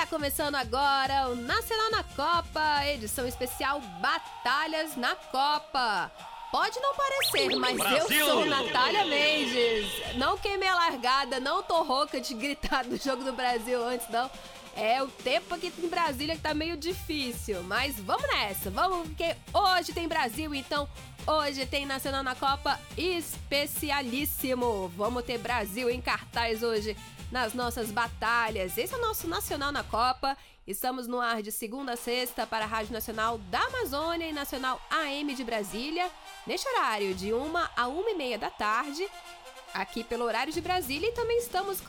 começando agora o Nacional na Copa, edição especial Batalhas na Copa. Pode não parecer, mas Brasil! Eu sou Natália Mendes. Não queimei a largada, não tô rouca de gritar do jogo do Brasil antes, não. É o tempo aqui em Brasília que tá meio difícil, mas vamos nessa, vamos, porque hoje tem Brasil, então hoje tem Nacional na Copa especialíssimo. Vamos ter Brasil em cartaz hoje nas nossas batalhas. Esse é o nosso Nacional na Copa. Estamos no ar de segunda a sexta para a Rádio Nacional da Amazônia e Nacional AM de Brasília, neste horário de 1 a 1h30 da tarde, aqui pelo horário de Brasília, e também estamos